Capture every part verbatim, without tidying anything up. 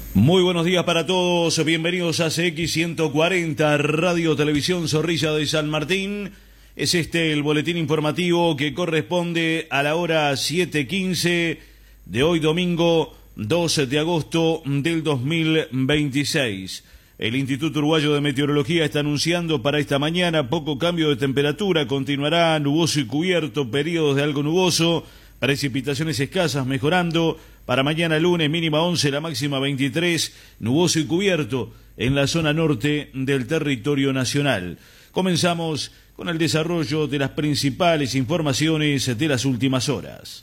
Muy buenos días para todos, bienvenidos a C X ciento cuarenta, Radio Televisión Zorrilla de San Martín. Es este el boletín informativo que corresponde a la hora siete quince de hoy domingo doce de agosto del dos mil veintiséis. El Instituto Uruguayo de Meteorología está anunciando para esta mañana poco cambio de temperatura, continuará nuboso y cubierto, periodos de algo nuboso, precipitaciones escasas mejorando. Para mañana lunes mínima once, la máxima veintitrés, nuboso y cubierto en la zona norte del territorio nacional. Comenzamos con el desarrollo de las principales informaciones de las últimas horas.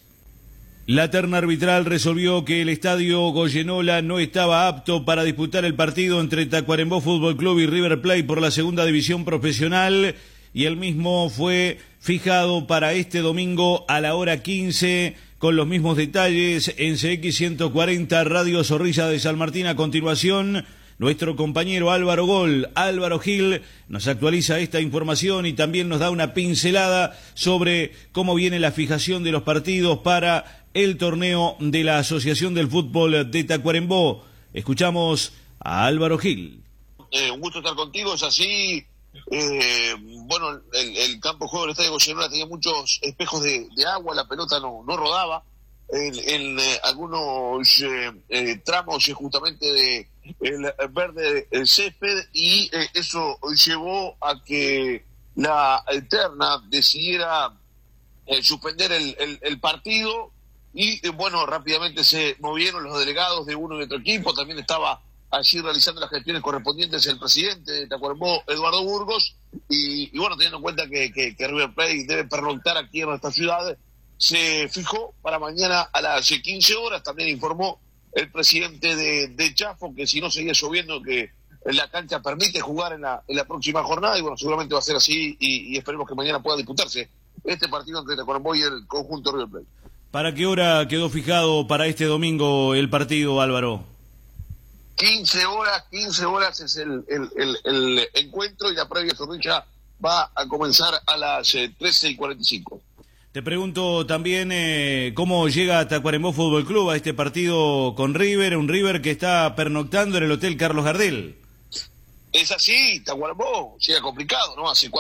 La terna arbitral resolvió que el estadio Goyenola no estaba apto para disputar el partido entre Tacuarembó Fútbol Club y River Plate por la segunda división profesional, y el mismo fue fijado para este domingo a la hora quince, con los mismos detalles en C X ciento cuarenta Radio Zorrilla de San Martín. A continuación, nuestro compañero Álvaro Gol, Álvaro Gil, nos actualiza esta información y también nos da una pincelada sobre cómo viene la fijación de los partidos para el torneo de la Asociación del Fútbol de Tacuarembó. Escuchamos a Álvaro Gil. Eh, un gusto estar contigo, es así. Eh, bueno, el, el campo de juego del Estadio Goyenola tenía muchos espejos de, de agua, la pelota no, no rodaba en, en eh, algunos eh, eh, tramos eh, justamente de el verde el césped, y eh, eso llevó a que la terna decidiera eh, suspender el, el, el partido, y eh, bueno, rápidamente se movieron los delegados de uno y otro equipo. También estaba allí realizando las gestiones correspondientes el presidente de Tacuarembó, Eduardo Burgos, y, y bueno, teniendo en cuenta que, que, que River Plate debe pernoctar aquí en nuestra ciudad, se fijó para mañana a las quince horas. También informó el presidente de, de Chafo que si no seguía lloviendo, que la cancha permite jugar en la, en la próxima jornada, y bueno, seguramente va a ser así, y, y esperemos que mañana pueda disputarse este partido entre Tacuarembó y el conjunto River Plate. ¿Para qué hora quedó fijado para este domingo el partido, Álvaro? quince horas, quince horas es el, el, el, el encuentro, y la previa Zorrilla va a comenzar a las eh, trece y cuarenta y cinco. Te pregunto también eh, cómo llega Tacuarembó Fútbol Club a este partido con River, un River que está pernoctando en el Hotel Carlos Gardel. Es así, Tacuarembó llega complicado, ¿no? Hace